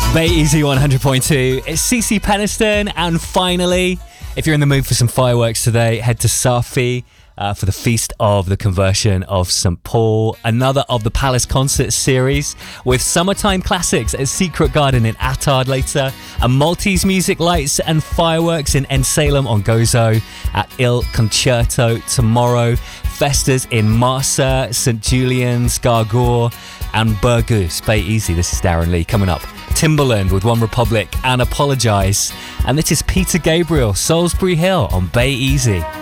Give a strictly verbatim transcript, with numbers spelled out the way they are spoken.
Bay Easy one hundred point two. It's C C Peniston, and finally, if you're in the mood for some fireworks today, head to Safi uh, for the Feast of the Conversion of Saint Paul, another of the Palace Concert series with summertime classics at Secret Garden in Attard later, and Maltese music lights and fireworks in Ensalem on Gozo, at Il Concerto tomorrow, Festas in Marsa, St Julian's, Gargour, and Burgos. Bay Easy. This is Darren Lee. Coming up, Timbaland with One Republic and Apologise. And this is Peter Gabriel, Salisbury Hill on Bay Easy.